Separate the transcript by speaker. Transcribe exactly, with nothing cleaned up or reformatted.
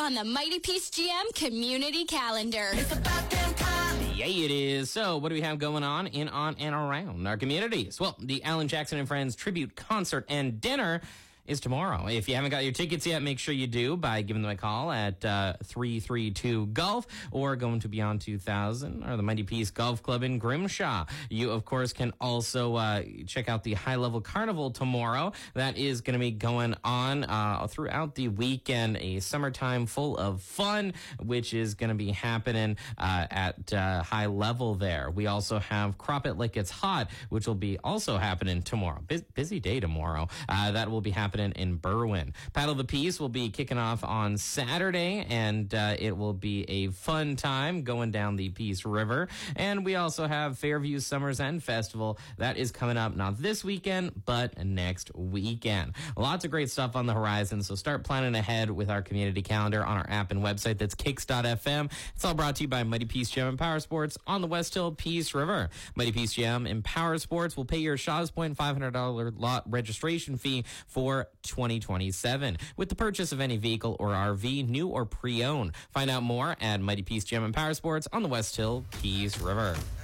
Speaker 1: on the Mighty Peace G M community calendar.
Speaker 2: It's about damn time.
Speaker 3: Yeah, it is. So, what do we have going on in, on, and around our communities? Well, the Alan Jackson and Friends tribute concert and dinner is tomorrow. If you haven't got your tickets yet, make sure you do by giving them a call at uh, three three two golf or going to Beyond two thousand or the Mighty Peace Golf Club in Grimshaw. You, of course, can also uh, check out the High Level Carnival tomorrow. That is going to be going on uh, throughout the weekend, a summertime full of fun, which is going to be happening uh, at uh, High Level there. We also have Crop It Like It's Hot, which will be also happening tomorrow. Bus- busy day tomorrow. Uh, that will be happening in Berwyn. Paddle the Peace will be kicking off on Saturday, and uh, it will be a fun time going down the Peace River. And we also have Fairview Summers End Festival. That is coming up not this weekend, but next weekend. Lots of great stuff on the horizon, so start planning ahead with our community calendar on our app and website. That's kicks dot f m. It's all brought to you by Mighty Peace Gym and Power Sports on the West Hill Peace River. Mighty Peace Gym and Power Sports will pay your Shaw's Point five hundred dollars lot registration fee for twenty twenty-seven with the purchase of any vehicle or R V, new or pre-owned. Find out more at Mighty Peace Gym and Power Sports on the West Hill Peace River.